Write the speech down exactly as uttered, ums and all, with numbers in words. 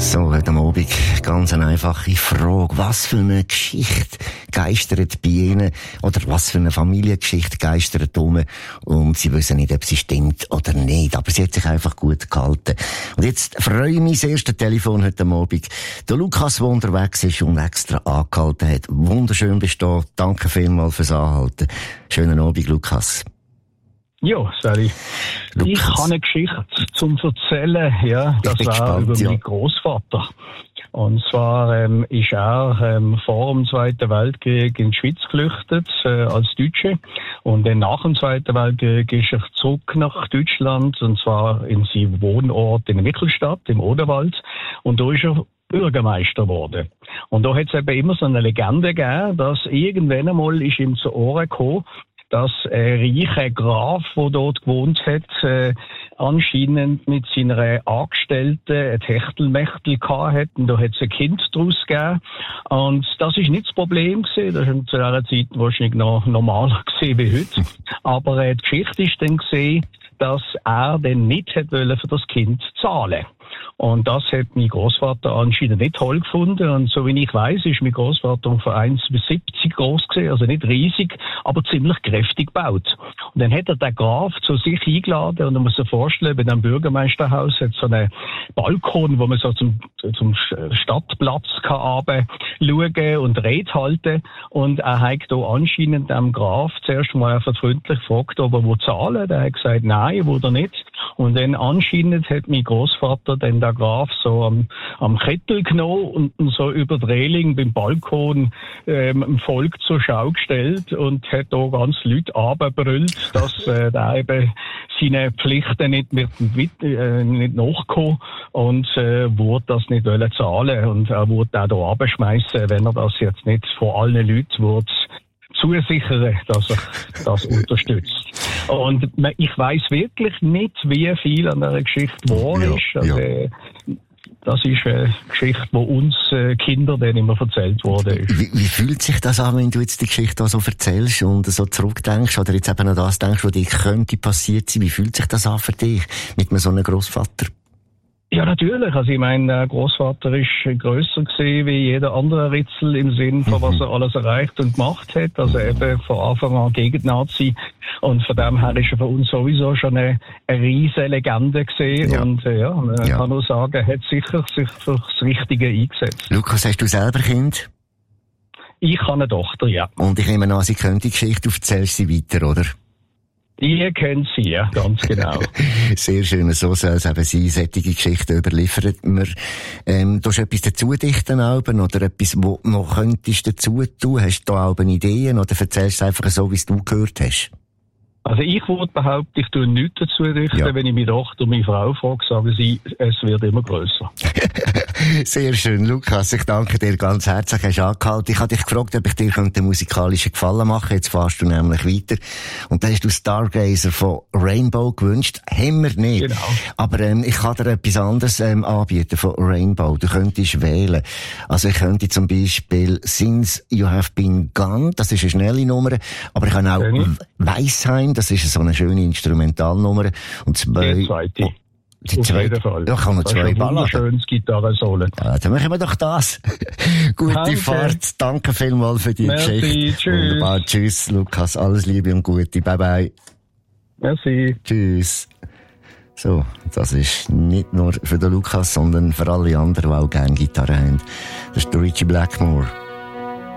So, heute Abend ganz eine einfache Frage. Was für eine Geschichte geistert bei Ihnen? Oder was für eine Familiengeschichte geistert um? Und Sie wissen nicht, ob sie stimmt oder nicht. Aber sie hat sich einfach gut gehalten. Und jetzt freue ich mich, das erste Telefon heute Abend. Der Lukas, der unterwegs ist und extra angehalten hat. Wunderschön bist du da. Danke vielmals fürs Anhalten. Schönen Abend, Lukas. Ja, sorry. Lukas. Ich habe eine Geschichte zum Erzählen, ja. Das war gespannt, über ja. meinen Großvater. Und zwar ähm, ist er ähm, vor dem Zweiten Weltkrieg in die Schweiz geflüchtet, äh, als Deutsche. Und dann nach dem Zweiten Weltkrieg ist er zurück nach Deutschland, und zwar in seinen Wohnort in Michelstadt, im Odenwald. Und da ist er Bürgermeister geworden. Und da hat es eben immer so eine Legende gegeben, dass irgendwann einmal ist ihm zu Ohren gekommen, dass ein reicher Graf, der dort gewohnt hat, äh, anscheinend mit seiner Angestellten ein Techtelmechtel gehabt hat. Und da hat es ein Kind daraus gegeben. Und das ist nicht das Problem gewesen. Das ist zu dieser Zeit wahrscheinlich noch normaler gewesen wie heute. Aber äh, die Geschichte ist dann gesehen, dass er dann nicht hat wollen für das Kind zahlen. Und das hat mein Großvater anscheinend nicht toll gefunden. Und so wie ich weiss, ist mein Großvater von eins bis siebzig groß gewesen, also nicht riesig, aber ziemlich kräftig gebaut. Und dann hat er den Graf zu sich eingeladen, und man muss sich vorstellen, bei dem Bürgermeisterhaus hat es so einen Balkon, wo man so zum, zum Stadtplatz kann runterschauen und Rede halten. Und er hat da anscheinend dem Graf zuerst mal einfach freundlich gefragt, ob er zahlen will. Der hat gesagt, nein, will er nicht. Und dann anscheinend hat mein Großvater dann der Graf so am, am Kettel genommen und so über die Reling beim Balkon ähm, im Volk zur Schau gestellt und hat da ganz Leute runtergebrüllt, dass äh, der eben seine Pflichten nicht, mit, mit, äh, nicht nachgekommen und äh, wurde das nicht wollen zahlen. Und er wurde auch da runterschmeissen, wenn er das jetzt nicht vor allen Leuten würde zusichern, dass er das unterstützt. Und ich weiss wirklich nicht, wie viel an dieser Geschichte wahr ja, ist. Also, ja. Das ist eine Geschichte, die uns äh, Kindern dann immer erzählt wurde. Wie, wie fühlt sich das an, wenn du jetzt die Geschichte so erzählst und so zurückdenkst oder jetzt eben an das denkst, was dir könnte passiert sein? Wie fühlt sich das an für dich mit einem so einem Grossvater? Ja, natürlich. Also ich meine, der Großvater ist grösser gewesen wie jeder andere Ritzel im Sinn von was er alles erreicht und gemacht hat. Also eben von Anfang an gegen Nazi. Und von dem her ist er für uns sowieso schon eine, eine riesige Legende gewesen. Ja. Und äh, ja, man ja. kann nur sagen, er hat sicher sich für das Richtige eingesetzt. Lukas, hast du selber Kind? Ich habe eine Tochter, ja. Und ich nehme an, sie könnte die Geschichte, du erzählst sie weiter, oder? Ihr kennt sie, ja, ganz genau. Sehr schön, so soll es eben sein. Solche Geschichten überliefert man. Ähm, du hast etwas dazu dichten, Alben, oder etwas, wo du noch könntest dazu tun? Hast du da Alben Ideen, oder erzählst du einfach so, wie es du gehört hast? Also ich würde behaupten, ich tue nichts dazu richten. Ja. Wenn ich meine Tochter und meine Frau frage, sagen sie, es wird immer grösser. Sehr schön, Lukas. Ich danke dir ganz herzlich. Hast du angehalten. Ich habe dich gefragt, ob ich dir einen musikalischen Gefallen machen könnte. Jetzt fährst du nämlich weiter. Und dann hast du Stargazer von Rainbow gewünscht. Haben wir nicht. Genau. Aber ähm, ich kann dir etwas anderes ähm, anbieten von Rainbow. Du könntest wählen. Also ich könnte zum Beispiel Since You Have Been Gone. Das ist eine schnelle Nummer. Aber ich kann auch Weissheim. Das ist so eine schöne Instrumentalnummer. Und zwei... Die zweite. Oh, die Auf zweite. jeden Fall. Ja, kann man zwei Balladen. Das ist ein wunderschönes Gitarrensolo. Ja, dann machen wir doch das. Gute Danke. Fahrt. Danke vielmals für die Merci. Geschichte. Tschüss. Wunderbar. Tschüss, Lukas. Alles Liebe und Gute. Bye, bye. Merci. Tschüss. So, das ist nicht nur für den Lukas, sondern für alle anderen, die auch gerne Gitarre haben. Das ist der Richie Blackmore.